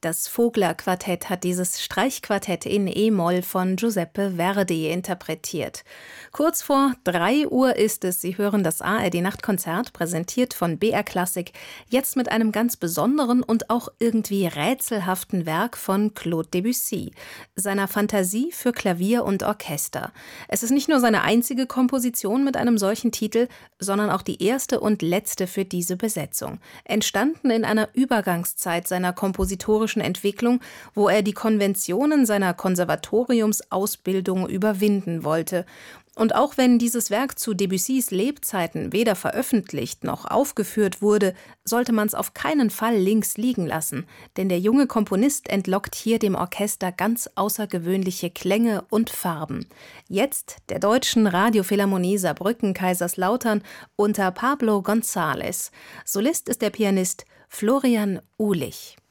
Das Vogler-Quartett hat dieses Streichquartett in E-Moll von Giuseppe Verdi interpretiert. Kurz vor 3 Uhr ist es. Sie hören das ARD-Nachtkonzert, präsentiert von BR Klassik, jetzt mit einem ganz besonderen und auch irgendwie rätselhaften Werk von Claude Debussy, seiner Fantasie für Klavier und Orchester. Es ist nicht nur seine einzige Komposition mit einem solchen Titel, sondern auch die erste und letzte für diese Besetzung. Entstanden in einer Übergangszeit seiner kompositorischen Entwicklung, wo er die Konventionen seiner Konservatoriumsausbildung überwinden wollte. Und auch wenn dieses Werk zu Debussys Lebzeiten weder veröffentlicht noch aufgeführt wurde, sollte man es auf keinen Fall links liegen lassen, denn der junge Komponist entlockt hier dem Orchester ganz außergewöhnliche Klänge und Farben. Jetzt der Deutschen Radiophilharmonie Saarbrücken-Kaiserslautern unter Pablo González. Solist ist der Pianist Florian Uhlich.